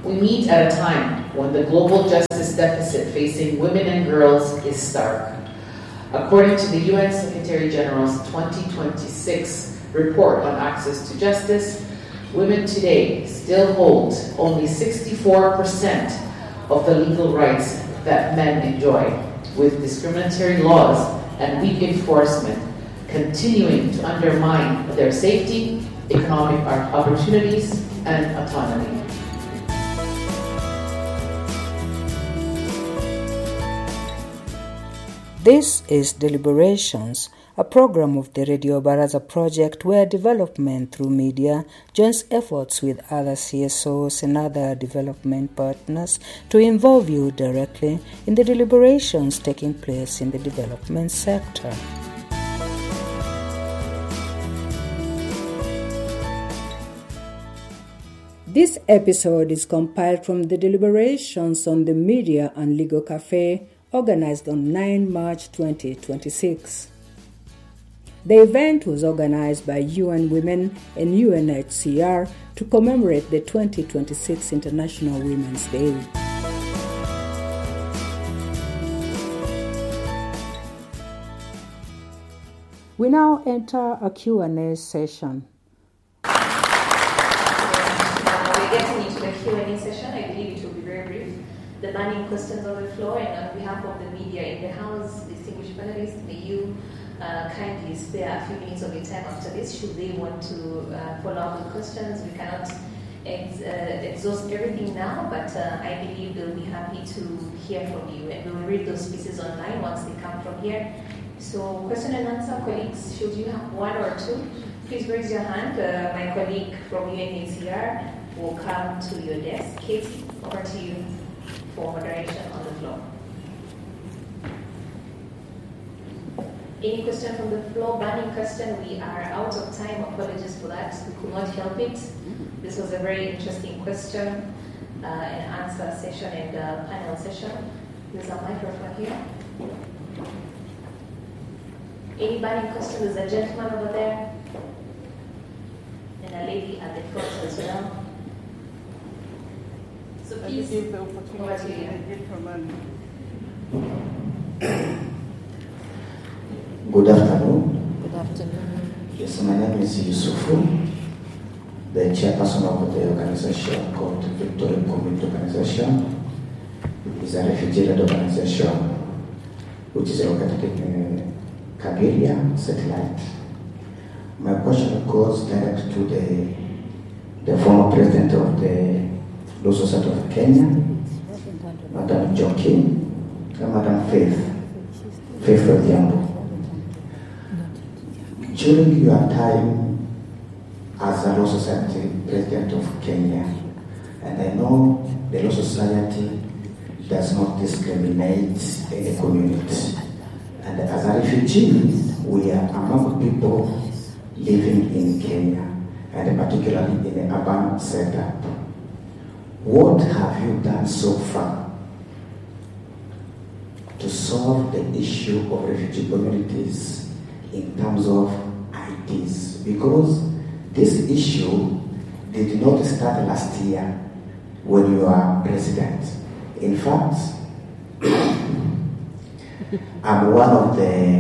We meet at a time when the global justice deficit facing women and girls is stark. According to the UN Secretary General's 2026 report on access to justice, women today still hold only 64% of the legal rights that men enjoy, with discriminatory laws and weak enforcement continuing to undermine their safety, economic opportunities, and autonomy. This is Deliberations, a program of the Radio Baraza project where development through media joins efforts with other CSOs and other development partners to involve you directly in the deliberations taking place in the development sector. This episode is compiled from the deliberations on the Media and Legal Cafe organized on 9 March 2026. The event was organized by UN Women and UNHCR to commemorate the 2026 International Women's Day. We now enter a Q&A session. We're getting into the Q&A session. I believe it will be very brief. The burning questions on the floor, and on behalf of the media in the House, distinguished panelists, may you kindly spare a few minutes of your time after this should they want to follow up with questions. We cannot exhaust everything now, but I believe they'll be happy to hear from you, and we'll read those pieces online once they come from here. So question and answer, colleagues, should you have one or two, please raise your hand. My colleague from UNHCR will come to your desk. Katie, over to you for moderation on the floor. Any question from the floor? Burning question. We are out of time. Apologies for that. We could not help it. This was a very interesting question and answer session and panel session. There's a microphone here. Any burning question? There's a gentleman over there and a lady at the front as well. So please, give the opportunity to the gentleman. Good afternoon. Good afternoon. Yes, my name is Yusufu, the chairperson of the organization called Victoria Community Organization. It's a refugee-led organization which is located in Kageria satellite. My question goes direct to the former president of the Law Society of Kenya, Madam Njoki, and Madam Faith Odhiambo. During your time as a Law Society President of Kenya, and I know the Law Society does not discriminate any community. And as a refugee, we are among people living in Kenya, and particularly in the urban setup. What have you done so far to solve the issue of refugee communities in terms of IDs? Because this issue did not start last year when you were president. In fact, I'm one of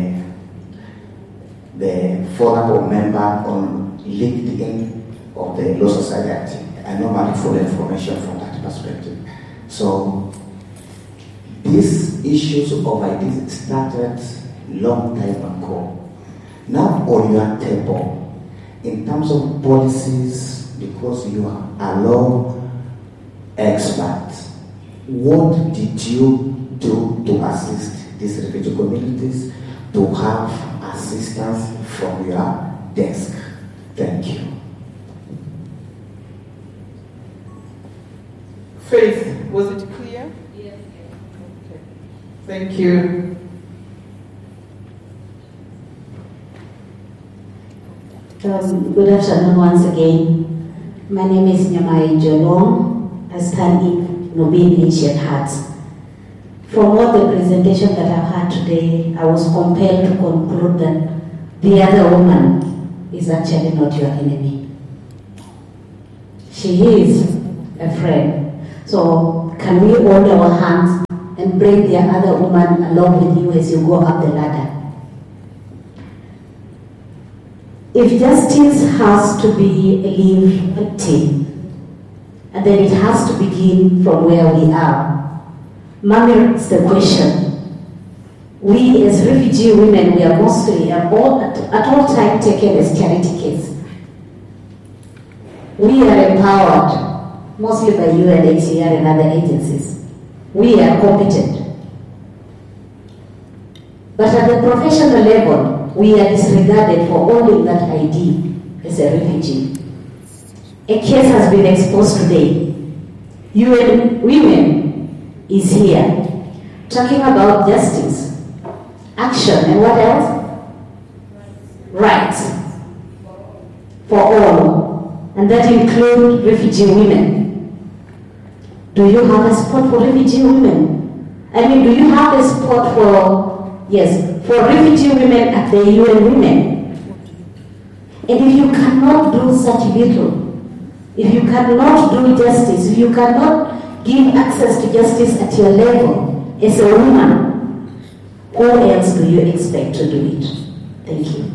the forum member on LinkedIn of the Law Society. I normally follow information from that perspective. So these issues of IDs started long time ago. Now on your table, in terms of policies, because you are a law expert, what did you do to assist these refugee communities to have assistance from your desk? Thank you. Faith, was it clear? Yes. Okay. Thank you. Good afternoon once again. My name is Nyamai Jolong. I stand in Nobin Ancient Hearts. From all the presentation that I've had today, I was compelled to conclude that the other woman is actually not your enemy. She is a friend. So can we hold our hands and bring the other woman along with you as you go up the ladder? If justice has to be a lived team, and then it has to begin from where we are, Mami asks the question. We as refugee women, we are mostly at all time taken as charity case. We are empowered mostly by UNHCR and other agencies. We are competent. But at the professional level, we are disregarded for holding that ID as a refugee. A case has been exposed today. UN Women is here talking about justice, action, and what else? Rights for all, and that includes refugee women. Do you have a spot for refugee women? I mean, do you have a spot for refugee women at the UN Women? And if you cannot do such little, if you cannot do justice, if you cannot give access to justice at your level as a woman, who else do you expect to do it? Thank you.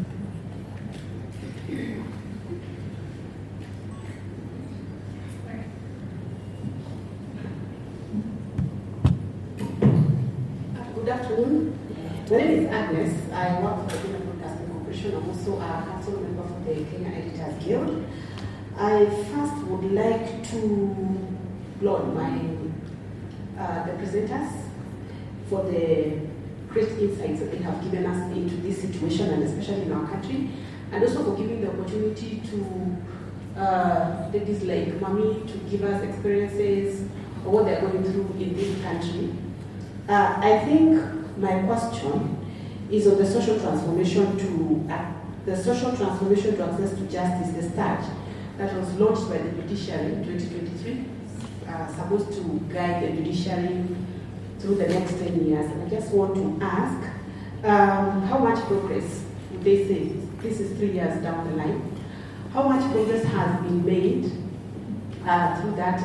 Good afternoon. My name is Agnes. I work for the Kenya Broadcasting Corporation. I'm also a council member for the Kenya Editors Guild. I first would like to applaud the presenters for the great insights that they have given us into this situation, and especially in our country, and also for giving the opportunity to ladies like Mami to give us experiences of what they're going through in this country. I think my question is on the social transformation to access to justice, the START, that was launched by the judiciary in 2023, supposed to guide the judiciary through the next 10 years. And I just want to ask, how much progress would they say? This is 3 years down the line. How much progress has been made through that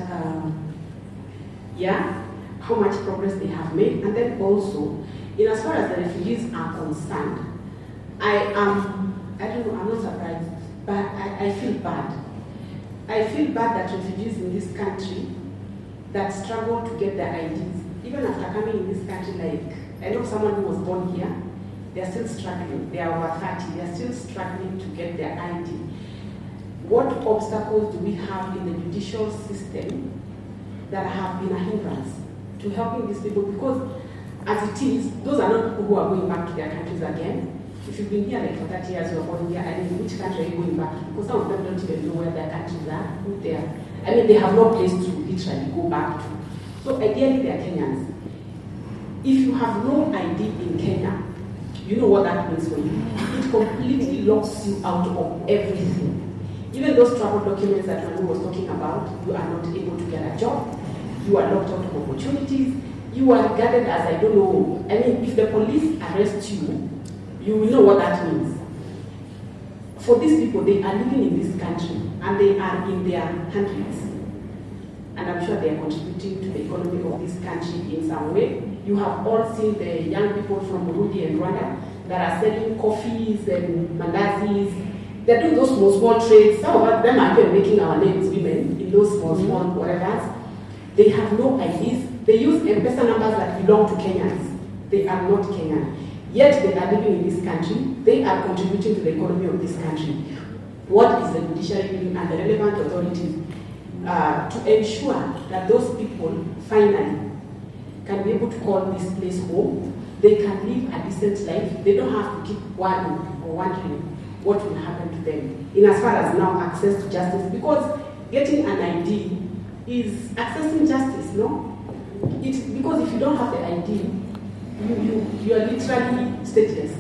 year? How much progress they have made? And then also, in as far as the refugees are concerned, I'm not surprised, but I feel bad. I feel bad that refugees in this country that struggle to get their IDs, even after coming in this country, like, I know someone who was born here, they're still struggling. They are over 30, they're still struggling to get their ID. What obstacles do we have in the judicial system that have been a hindrance to helping these people? Because as it is, those are not people who are going back to their countries again. If you've been here like for 30 years, you're born here, and in which country are you going back to? Because some of them don't even know where their countries are, who they are. I mean, they have no place to literally go back to. So ideally, they are Kenyans. If you have no ID in Kenya, you know what that means for you. It completely locks you out of everything. Even those travel documents that Manu was talking about, you are not able to get a job. You are locked out of opportunities. You are regarded as, I don't know. I mean, if the police arrest you, you will know what that means. For these people, they are living in this country and they are in their hundreds. And I'm sure they are contributing to the economy of this country in some way. You have all seen the young people from Burundi and Rwanda that are selling coffees and mandazis. They're doing those small trades. Some of them are even making our names women in those small whatever. They have no IDs. They use M-Pesa numbers that belong to Kenyans. They are not Kenyan. Yet they are living in this country. They are contributing to the economy of this country. What is the judiciary doing and the relevant authorities to ensure that those people finally can be able to call this place home? They can live a decent life. They don't have to keep worrying or wondering what will happen to them. In as far as now access to justice, because getting an ID is accessing justice, no? Because if you don't have the ID, you are literally stateless.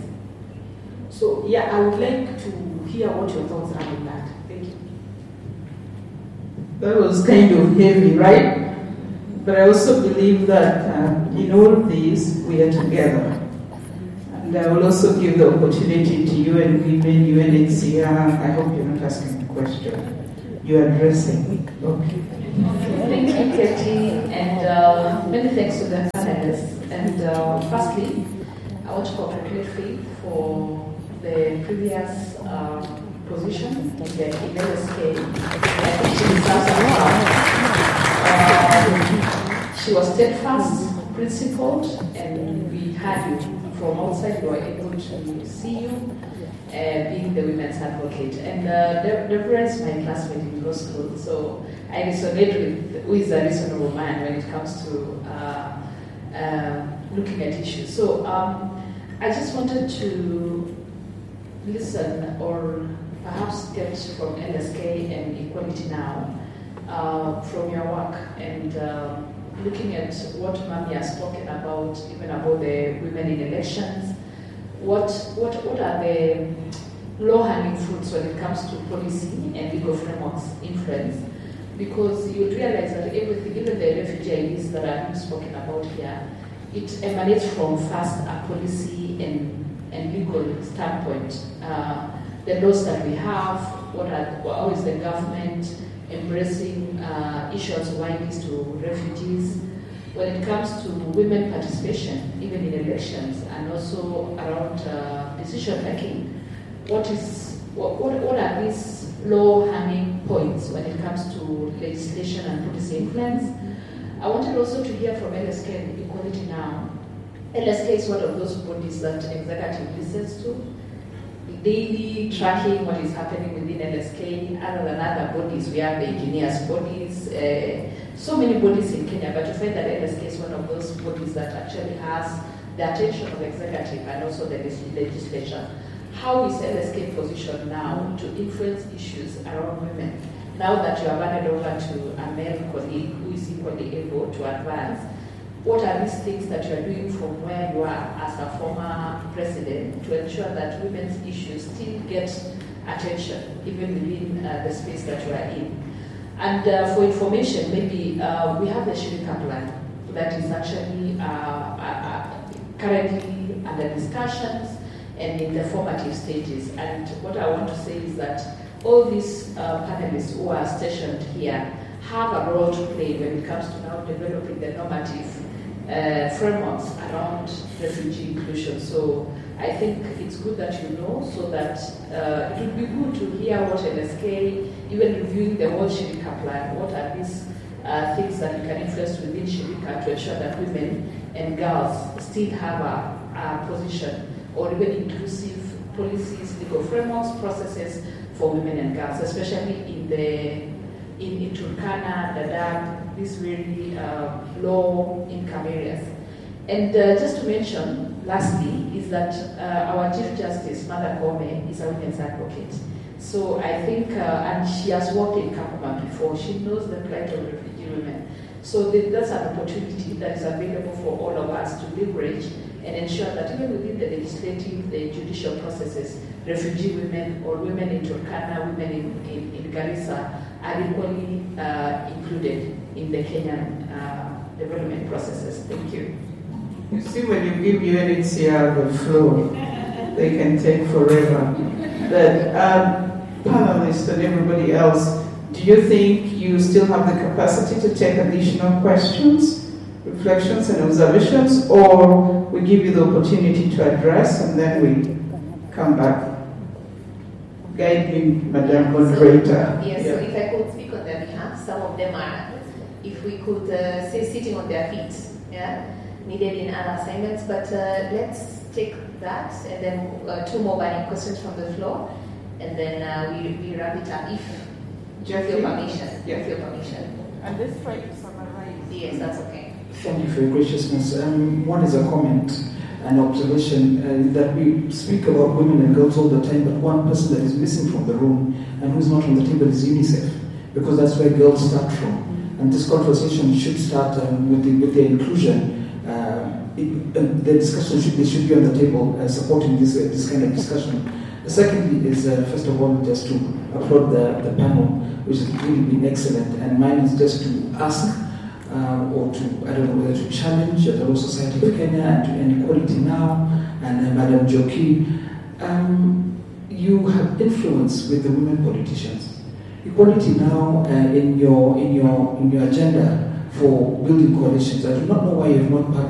So yeah, I would like to hear what your thoughts are on that. Thank you. That was kind of heavy, right? But I also believe that in all of these, we are together. And I will also give the opportunity to UN Women, UNHCR. I hope you're not asking a question. You're addressing. Okay. Keti, and many thanks to the panelists. And firstly, I want to congratulate Faith for the previous position in the LSK. I think she deserves a She was steadfast, principled, and we had you from outside. We were able to see you. Being the women's advocate. And Deborah is my classmate in law school, so I resonate with who is a reasonable man when it comes to looking at issues. So I just wanted to listen or perhaps get from LSK and Equality Now from your work and looking at what Mami has spoken about, even about the women in elections. What are the low-hanging fruits when it comes to policy and legal frameworks influence? Because you would realize that everything, even the refugee IDs that are being spoken about here, it emanates from first a policy and legal standpoint. The laws that we have, how is the government embracing issues of IDs to refugees? When it comes to women participation, even in elections, and also around decision making, what are these low-hanging points when it comes to legislation and policy influence? I wanted also to hear from LSK and Equality Now. LSK is one of those bodies that executive listens to, daily tracking what is happening within LSK. Other than other bodies, we have the engineers' bodies. So many bodies in Kenya, but you find that LSK is one of those bodies that actually has the attention of the executive and also the legislature. How is LSK positioned now to influence issues around women? Now that you have handed over to a male colleague who is equally able to advance, what are these things that you are doing from where you are as a former president to ensure that women's issues still get attention, even within the space that you are in? And for information, maybe we have the Shirika plan that is actually currently under discussions and in the formative stages. And what I want to say is that all these panelists who are stationed here have a role to play when it comes to now developing the normative frameworks around refugee inclusion. So I think it's good that you know, so that it would be good to hear what LSK, even reviewing the whole Shirika plan, what are these things that we can influence within Shirika to ensure that women and girls still have a position, or even inclusive policies, legal frameworks, processes for women and girls, especially in Turkana, Dadaab, these very low-income areas. And just to mention, lastly, is that our Chief Justice, Martha Koome, is a women's advocate. So I think, and she has worked in Kakuma before, she knows the plight of refugee women. So that's an opportunity that is available for all of us to leverage and ensure that even within the legislative, the judicial processes, refugee women or women in Turkana, women in Garissa are equally included in the Kenyan development processes. Thank you. You see, when you give UNHCR the floor, they can take forever. But panelists and everybody else, do you think you still have the capacity to take additional questions, reflections, and observations, or we give you the opportunity to address and then we come back? Guide me, Madam Moderator. So if I could speak on their behalf, some of them are, if we could say, sitting on their feet, needed in other assignments, but let's take that, and then two more burning questions from the floor, and then we wrap it up if you have your permission. With your permission. And let's try to summarize. Yes, that's okay. Thank you for your graciousness. One is a comment, an observation that we speak about women and girls all the time, but one person that is missing from the room and who's not on the table is UNICEF, because that's where girls start from. And this conversation should start with the inclusion. The discussion should be on the table, supporting this kind of discussion. Secondly is, first of all, just to applaud the panel, which has really been excellent. And mine is just to ask, or to, I don't know whether to challenge the Law Society of Kenya and Equality Now, and Madam Joki. You have influence with the women politicians. Equality Now, in your agenda, for building coalitions. I do not know why you have not